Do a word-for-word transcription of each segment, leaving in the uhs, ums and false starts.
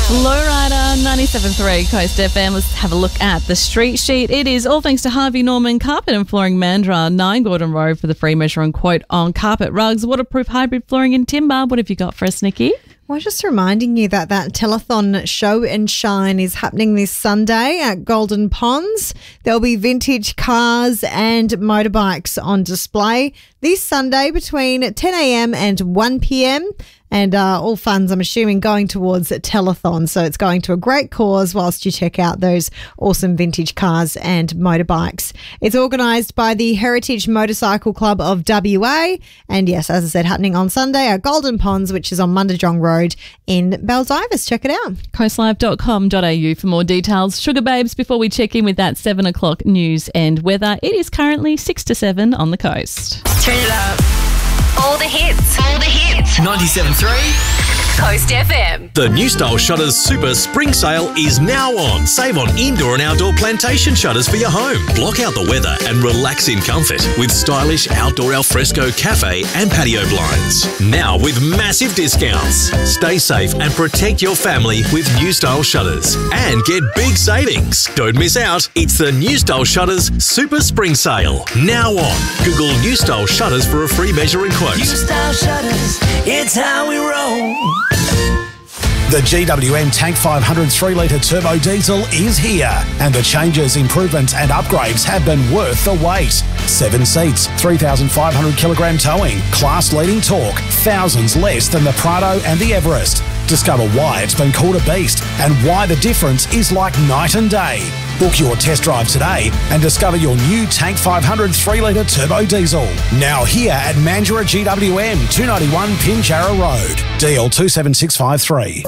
Lowrider ninety-seven point three Coast F M. Let's have a look at the street sheet. It is all thanks to Harvey Norman Carpet and Flooring Mandurah, nine Gordon Road, for the free measure and quote on carpet, rugs, waterproof hybrid flooring and timber. What have you got for us, Nikki? Well, just reminding you that that telethon show and shine is happening this Sunday at Golden Ponds. There'll be vintage cars and motorbikes on display this Sunday between ten a.m. and one p.m. And uh, all funds, I'm assuming, going towards a telethon. So it's going to a great cause whilst you check out those awesome vintage cars and motorbikes. It's organised by the Heritage Motorcycle Club of W A. And yes, as I said, happening on Sunday at Golden Ponds, which is on Mundijong Road in Baldivis. Check it out. coastlive dot com dot a u for more details. Sugar Babes, before we check in with that seven o'clock news and weather, it is currently six to seven on the coast. Turn it up. All the hits. All the hits. ninety-seven point three Coast F M. The New Style Shutters Super Spring Sale is now on. Save on indoor and outdoor plantation shutters for your home. Block out the weather and relax in comfort with stylish outdoor alfresco cafe and patio blinds. Now with massive discounts. Stay safe and protect your family with New Style Shutters and get big savings. Don't miss out. It's the New Style Shutters Super Spring Sale. Now on. Google New Style Shutters for a free measure and quote. New Style Shutters, it's how we roll. The G W M Tank five hundred three litre turbo diesel is here, and the changes, improvements and upgrades have been worth the wait. Seven seats, three thousand five hundred kilogram towing, class-leading torque, thousands less than the Prado and the Everest. Discover why it's been called a beast and why the difference is like night and day. Book your test drive today and discover your new Tank five hundred three litre turbo diesel. Now here at Mandurah G W M, two ninety-one Pinjarra Road. D L two seven six five three.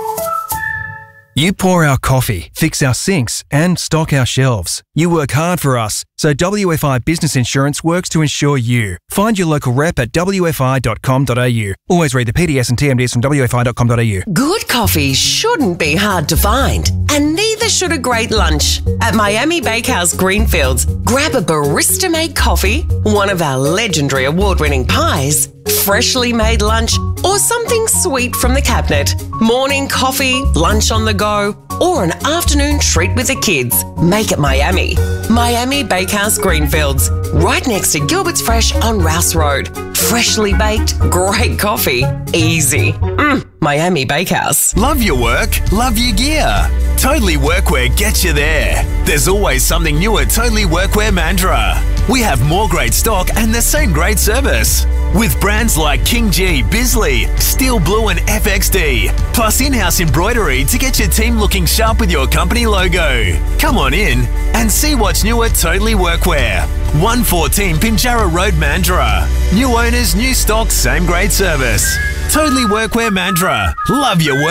You pour our coffee, fix our sinks and stock our shelves. You work hard for us, so W F I Business Insurance works to insure you. Find your local rep at w f i dot com dot a u. Always read the P D S and T M Ds from w f i dot com dot a u. Good coffee shouldn't be hard to find, and neither should a great lunch. At Miami Bakehouse Greenfields, grab a barista-made coffee, one of our legendary award-winning pies, freshly made lunch, or something sweet from the cabinet. Morning coffee, lunch on the go, or an afternoon treat with the kids. Make it Miami. Miami Bakehouse Greenfields, right next to Gilbert's Fresh on Rouse Road. Freshly baked, great coffee, easy. Mm, Miami Bakehouse. Love your work, love your gear. Totally Workwear gets you there. There's always something new at Totally Workwear Mandurah. We have more great stock and the same great service. With brands like King G, Bisley, Steel Blue and F X D. Plus in-house embroidery to get your team looking sharp with your company logo. Come on in and see what's new at Totally Workwear. one fourteen Pinjarra Road, Mandurah. New owners, new stock, same great service. Totally Workwear Mandurah. Love your work.